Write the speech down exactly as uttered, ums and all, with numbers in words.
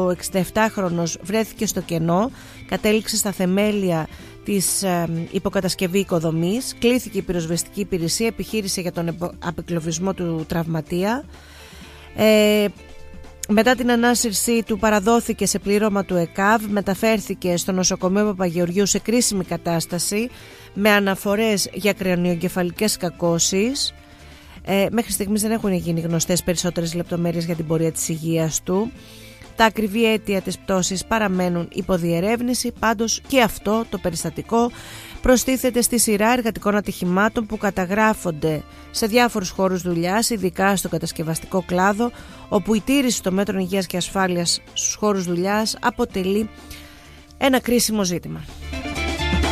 ο εξηνταεπτάχρονος βρέθηκε στο κενό, κατέληξε στα θεμέλια της ε, υποκατασκευή οικοδομής, κλήθηκε η πυροσβεστική υπηρεσία, επιχείρησε για τον απεκλωβισμό του τραυματία. Ε, μετά την ανάσυρσή του παραδόθηκε σε πλήρωμα του ΕΚΑΒ, μεταφέρθηκε στο νοσοκομείο Παπαγεωργίου σε κρίσιμη κατάσταση με αναφορές για κρανιοεγκεφαλικές κακώσεις. Ε, μέχρι στιγμής δεν έχουν γίνει γνωστές περισσότερες λεπτομέρειες για την πορεία της υγείας του. Τα ακριβή αίτια της πτώσης παραμένουν υποδιερεύνηση, πάντως και αυτό το περιστατικό προστίθεται στη σειρά εργατικών ατυχημάτων που καταγράφονται σε διάφορους χώρους δουλειάς, ειδικά στο κατασκευαστικό κλάδο, όπου η τήρηση των μέτρων υγείας και ασφάλειας στους χώρους δουλειάς αποτελεί ένα κρίσιμο ζήτημα.